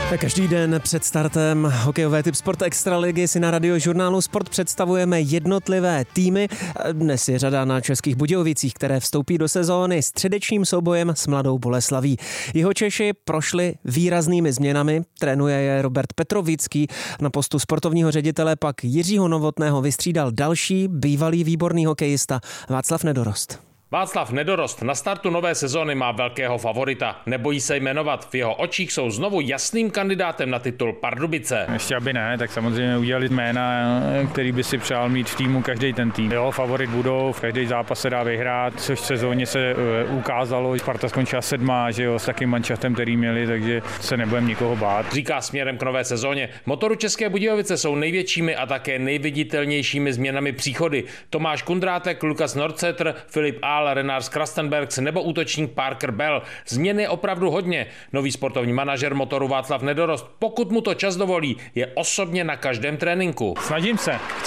Každý den před startem hokejové Tip Sport Extraligy si na Radiožurnálu Sport představujeme jednotlivé týmy. Dnes je řada na Českých Budějovicích, které vstoupí do sezóny středečním soubojem s Mladou Boleslaví. Jihočeši prošli výraznými změnami, trénuje je Robert Petrovický, na postu sportovního ředitele pak Jiřího Novotného vystřídal další bývalý výborný hokejista Václav Nedorost. Václav Nedorost na startu nové sezóny má velkého favorita. Nebojí se jmenovat, v jeho očích jsou znovu jasným kandidátem na titul Pardubice. Ještě aby ne, tak samozřejmě udělali jména, který by si přál mít v týmu každý ten tým. Jo, favorit budou, v každý zápas se dá vyhrát, což v sezóně se ukázalo. Sparta skončila 7, že jo, s takým manšaftem, který měli, takže se nebudeme nikoho bát. Říká směrem k nové sezóně. Motoru České Budějovice jsou největšími a také nejviditelnějšími změnami příchody. Tomáš Kundrátek, Lukas Nordsetr, Filip Ahl, Renars Krastenbergs nebo útočník Parker Bell. Změn je opravdu hodně. Nový sportovní manažer Motoru Václav Nedorost, pokud mu to čas dovolí, je osobně na každém tréninku. Snažím se.